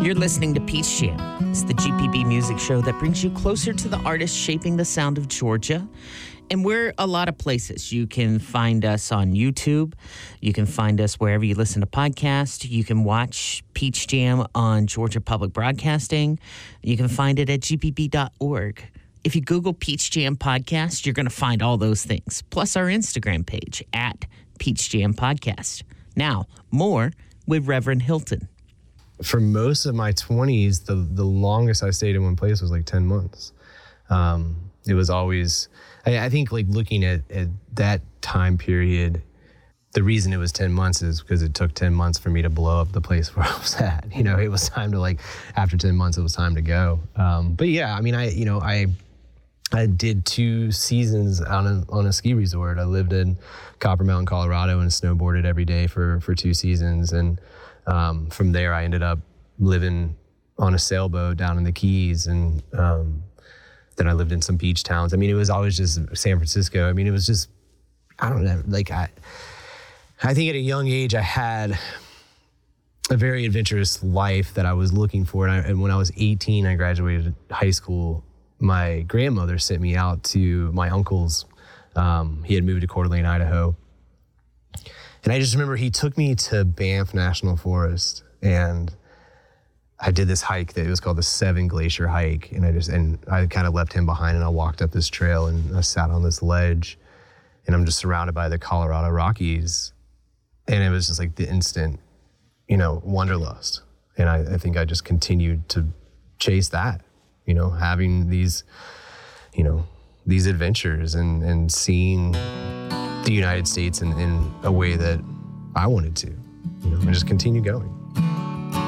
You're listening to Peach Jam. It's the GPB music show that brings you closer to the artists shaping the sound of Georgia. And we're a lot of places. You can find us on YouTube. You can find us wherever you listen to podcasts. You can watch Peach Jam on Georgia Public Broadcasting. You can find it at gpb.org. If you Google Peach Jam Podcast, you're going to find all those things, plus our Instagram page at Peach Jam Podcast. Now, more with Reverend Hilton. For most of my 20s, the longest I stayed in one place was like 10 months. It was always, I think like looking at that time period, the reason it was 10 months is because it took 10 months for me to blow up the place where I was at. You know, it was time to after 10 months, it was time to go. But yeah, I mean, I did 2 seasons on a ski resort. I lived in Copper Mountain, Colorado, and snowboarded every day for 2 seasons. And from there, I ended up living on a sailboat down in the Keys, and then I lived in some beach towns. I mean, it was always just San Francisco. I mean, it was just, I don't know, I think at a young age, I had a very adventurous life that I was looking for. And when I was 18, I graduated high school. My grandmother sent me out to my uncle's. He had moved to Coeur d'Alene, Idaho. And I just remember he took me to Banff National Forest, and I did this hike that it was called the Seven Glacier Hike. And I kind of left him behind, and I walked up this trail, and I sat on this ledge, and I'm just surrounded by the Colorado Rockies. And it was just like the instant, wanderlust. And I think I just continued to chase that, having these adventures and seeing the United States in a way that I wanted to, and just continue going.